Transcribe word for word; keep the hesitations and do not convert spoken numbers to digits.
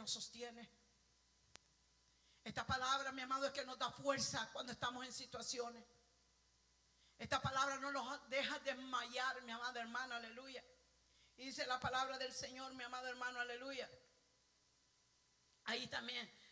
nos sostiene. Esta palabra, mi amado, es que nos da fuerza cuando estamos en situaciones. Esta palabra no nos deja desmayar, mi amada hermana, aleluya. Y dice la palabra del Señor, mi amado hermano, aleluya. Ahí también